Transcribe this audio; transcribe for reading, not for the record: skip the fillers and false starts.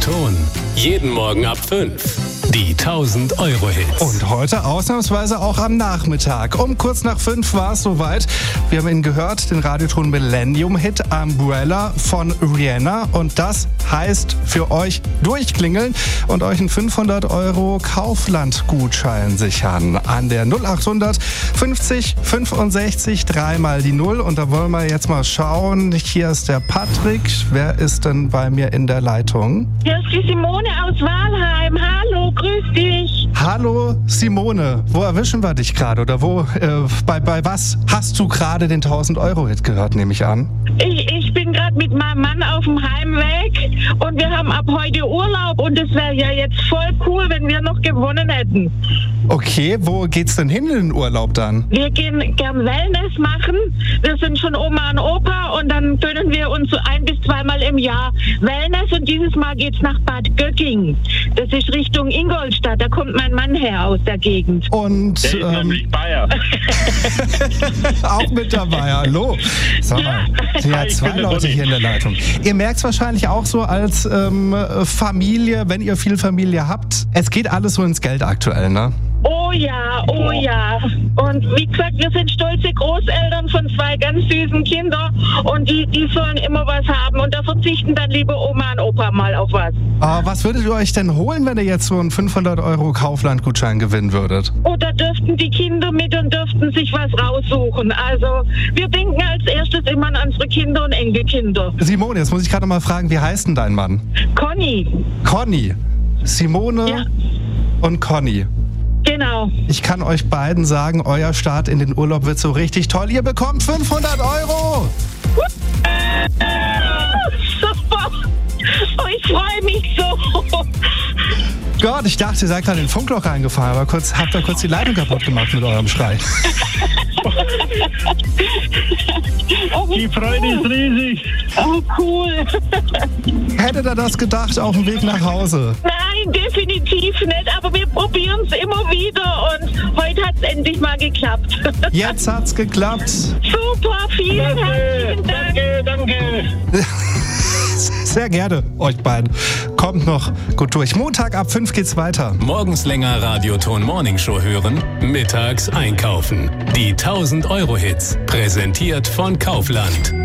Ton. Jeden Morgen ab 5. Die 1000-Euro-Hits. Und heute ausnahmsweise auch am Nachmittag. Um kurz nach 5 war es soweit. Wir haben ihn gehört, den Radioton Millennium-Hit Umbrella von Rihanna. Und das heißt für euch durchklingeln und euch einen 500 € Kaufland-Gutschein sichern. An der 0800 50 65 3 mal die 0. Und da wollen wir jetzt mal schauen. Hier ist der Patrick. Wer ist denn bei mir in der Leitung? Hier ist die Simone aus Walheim. Hallo, grüß dich. Hallo Simone, wo erwischen wir dich gerade oder bei was hast du gerade den 1000-Euro-Hit gehört, nehme ich an? Ich bin gerade mit meinem Mann auf dem Heimweg und wir haben ab heute Urlaub und es wäre ja jetzt voll cool, wenn wir noch gewonnen hätten. Okay, wo geht's denn hin in den Urlaub dann? Wir gehen gern Wellness machen. Wir sind schon Oma und Opa und dann gönnen wir uns so 1- bis 2-mal im Jahr Wellness und dieses Mal geht's nach Bad Göcking. Das ist Richtung Ingolstadt, da kommt mein Mann her aus der Gegend. Und Der ist nämlich Bayer. auch mit dabei, hallo. Sag mal, sind ja Ich 2 bin der Leute Donny. hier in der Leitung. Ihr merkt es wahrscheinlich auch so als Familie, wenn ihr viel Familie habt. Es geht alles so ins Geld aktuell, ne? Oh ja, oh ja. Und wie gesagt, wir sind stolze Großeltern von 2 ganz süßen Kindern und die sollen immer was haben und da verzichten dann lieber Oma und Opa mal auf was. Was würdet ihr euch denn holen, wenn ihr jetzt so einen 500 € Kaufland-Gutschein gewinnen würdet? Oder dürften die Kinder mit und dürften sich was raussuchen. Also wir denken als erstes immer an unsere Kinder und Enkelkinder. Simone, jetzt muss ich gerade mal fragen, wie heißt denn dein Mann? Conny, Conny. Simone Ja. und Conny. genau. Ich kann euch beiden sagen, euer Start in den Urlaub wird so richtig toll. Ihr bekommt 500 €! Super. Oh, ich freue mich so. Gott, ich dachte, ihr seid gerade in den Funkloch reingefahren, aber habt ihr kurz die Leitung kaputt gemacht mit eurem Schrei. Die Freude ist riesig. Oh, cool. Hättet ihr das gedacht auf dem Weg nach Hause? Nein, definitiv nicht, aber wir probieren es immer wieder und heute hat es endlich mal geklappt. Jetzt hat's geklappt. Super, vielen herzlichen Dank. Danke. Sehr gerne, euch beiden. Kommt noch gut durch. Montag ab 5 geht's weiter. Morgens länger Radioton Morningshow hören, mittags einkaufen. Die 1000-Euro-Hits. Präsentiert von Kaufland.